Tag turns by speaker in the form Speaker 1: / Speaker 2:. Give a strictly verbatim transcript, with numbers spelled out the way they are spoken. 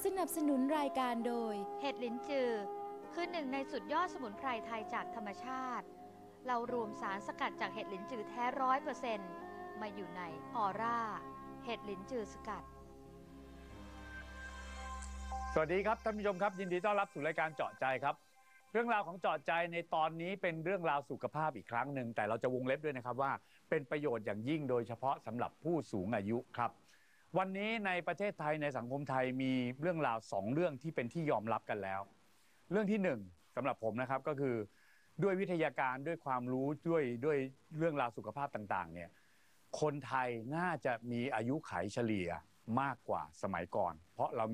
Speaker 1: นับสนุนรายการโดย
Speaker 2: เห็ดลิ้นจือคือหนึ่งในสุดยอดสมุนไพรไทยจากธรรมชาติเรารวมสารสกัดจากเห็ดลิ้นจือแท้ร้อยเปอร์เซ็นต์มาอยู่ในออร่าเห็ดลิ้นจือสกัด
Speaker 3: สวัสดีครับท่านผู้ชมครับยินดีต้อนรับสู่รายการเจาะใจครับเรื่องราวของเจาะใจในตอนนี้เป็นเรื่องราวสุขภาพอีกครั้งหนึ่งแต่เราจะวงเล็บด้วยนะครับว่าเป็นประโยชน์อย่างยิ่งโดยเฉพาะสำหรับผู้สูงอายุครับวันนี้ในประเทศไทยในสังคมไทยมีเรื่องราวสองเรื่องที่เป็นที่ยอมรับกันแล้วเรื่องที่หนึ่งสำหรับผมนะครับก็คือด้วยวิทยาการด้วยความรู้ด้วยด้วยเรื่องราวสุขภาพต่างๆเนี่ยคนไทยน่าจะมีอายุขัยเฉลี่ยมากกว่าสมัยก่อนเพราะเรา